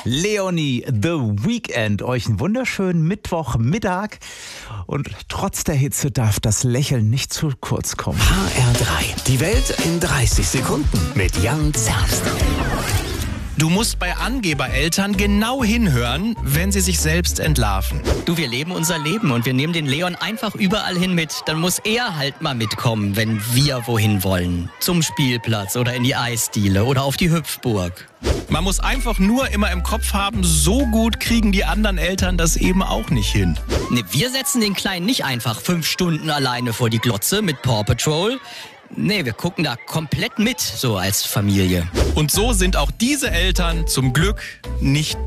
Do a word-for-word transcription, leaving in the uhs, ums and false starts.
Leonie, The Weeknd, euch einen wunderschönen Mittwochmittag. Und trotz der Hitze darf das Lächeln nicht zu kurz kommen. H R drei, die Welt in dreißig Sekunden mit Jan Zerst. Du musst bei Angebereltern genau hinhören, wenn sie sich selbst entlarven. Du, wir leben unser Leben und wir nehmen den Leon einfach überall hin mit. Dann muss er halt mal mitkommen, wenn wir wohin wollen. Zum Spielplatz oder in die Eisdiele oder auf die Hüpfburg. Man muss einfach nur immer im Kopf haben, so gut kriegen die anderen Eltern das eben auch nicht hin. Ne, wir setzen den Kleinen nicht einfach fünf Stunden alleine vor die Glotze mit Paw Patrol. Nee, wir gucken da komplett mit, so als Familie. Und so sind auch diese Eltern zum Glück nicht